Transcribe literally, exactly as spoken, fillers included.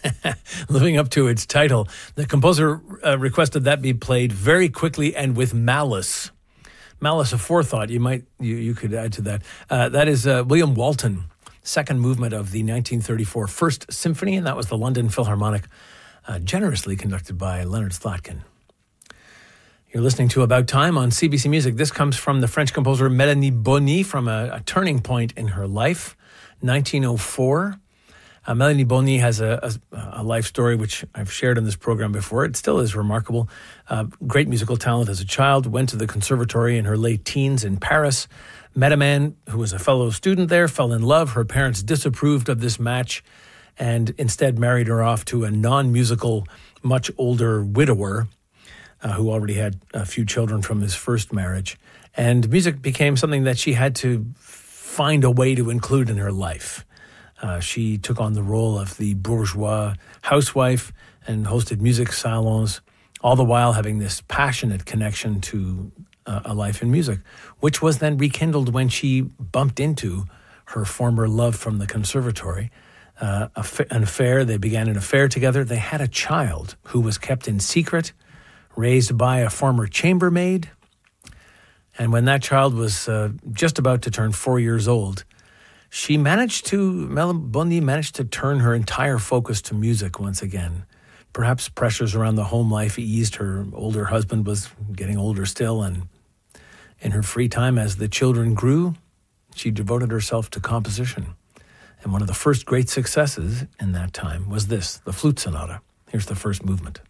living up to its title. The composer uh, requested that be played very quickly and with malice. Malice aforethought, you might you, you could add to that. Uh, that is uh, William Walton, second movement of the nineteen thirty-four First Symphony, and that was the London Philharmonic, uh, generously conducted by Leonard Slatkin. You're listening to About Time on C B C Music. This comes from the French composer Mélanie Bonny from a, a turning point in her life, nineteen oh four. Uh, Mélanie Bonny has a, a, a life story which I've shared on this program before. It still is remarkable. Uh, great musical talent as a child, went to the conservatory in her late teens in Paris, met a man who was a fellow student there, fell in love. Her parents disapproved of this match and instead married her off to a non-musical, much older widower uh, who already had a few children from his first marriage. And music became something that she had to find a way to include in her life. Uh, she took on the role of the bourgeois housewife and hosted music salons, all the while having this passionate connection to uh, a life in music, which was then rekindled when she bumped into her former love from the conservatory. Uh, an affair, they began an affair together. They had a child who was kept in secret, raised by a former chambermaid. And when that child was uh, just about to turn four years old, She managed to, Mélanie Bonny managed to turn her entire focus to music once again. Perhaps pressures around the home life eased. Her older husband was getting older still, and in her free time as the children grew, she devoted herself to composition. And one of the first great successes in that time was this, the Flute Sonata. Here's the first movement.